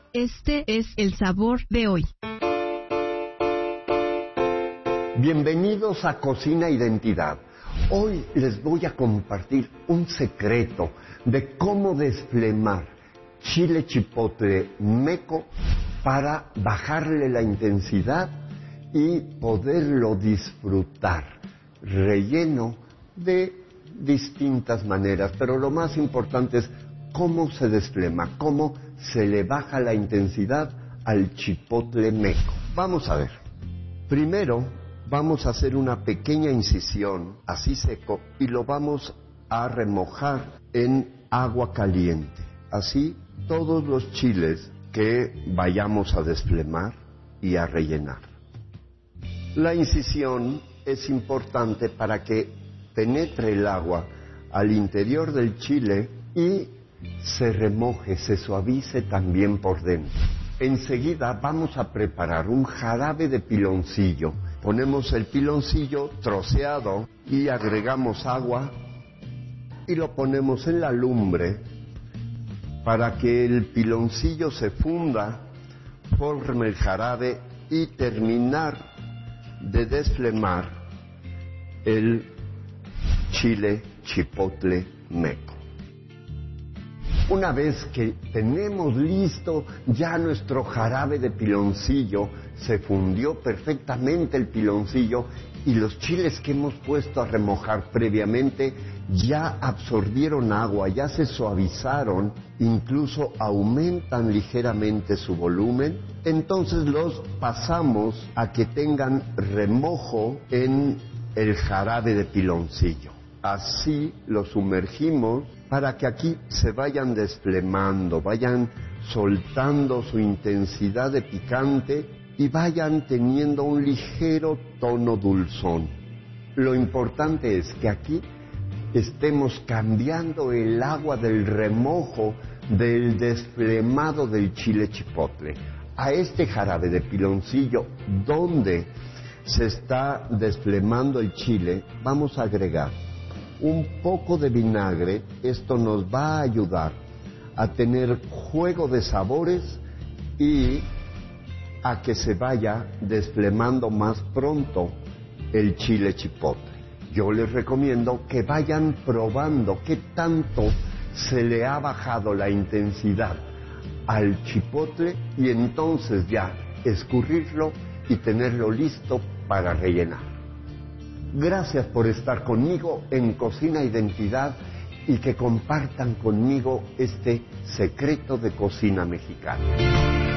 Este es el sabor de hoy. Bienvenidos a Cocina Identidad. Hoy les voy a compartir un secreto de cómo desflemar chile chipotle meco para bajarle la intensidad y poderlo disfrutar, relleno de distintas maneras, pero lo más importante es cómo se desflema, cómo se le baja la intensidad al chipotle meco. Vamos a ver. Primero vamos a hacer una pequeña incisión, así seco, y lo vamos a remojar en agua caliente. Así todos los chiles que vayamos a desflemar y a rellenar. La incisión es importante para que penetre el agua al interior del chile y se remoje, se suavice también por dentro. Enseguida vamos a preparar un jarabe de piloncillo. Ponemos el piloncillo troceado y agregamos agua y lo ponemos en la lumbre para que el piloncillo se funda, forme el jarabe y terminar de desflemar el chile chipotle meco. Una vez que tenemos listo ya nuestro jarabe de piloncillo, se fundió perfectamente el piloncillo y los chiles que hemos puesto a remojar previamente ya absorbieron agua, ya se suavizaron, incluso aumentan ligeramente su volumen. Entonces los pasamos a que tengan remojo en el jarabe de piloncillo. Así los sumergimos para que aquí se vayan desflemando, vayan soltando su intensidad de picante y vayan teniendo un ligero tono dulzón. Lo importante es que aquí estemos cambiando el agua del remojo, del desflemado del chile chipotle. A este jarabe de piloncillo, donde se está desflemando el chile, vamos a agregar un poco de vinagre. Esto nos va a ayudar a tener juego de sabores y a que se vaya desflemando más pronto el chile chipotle. Yo les recomiendo que vayan probando qué tanto se le ha bajado la intensidad al chipotle y entonces ya escurrirlo y tenerlo listo para rellenar. Gracias por estar conmigo en Cocina Identidad y que compartan conmigo este secreto de cocina mexicana.